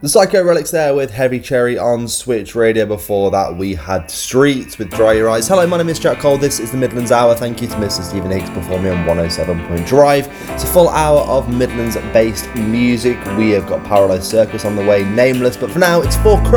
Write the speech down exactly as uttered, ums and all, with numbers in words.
The Psycho Relics there with Heavy Cherry on Switch Radio. Before that, we had Streets with Dry Your Eyes. Hello, my name is Jack Cole. This is the Midlands Hour. Thank you to Mister Stephen Higgs performing on one oh seven point Drive. It's a full hour of Midlands-based music. We have got Parallel Circus on the way, Nameless, but for now, it's for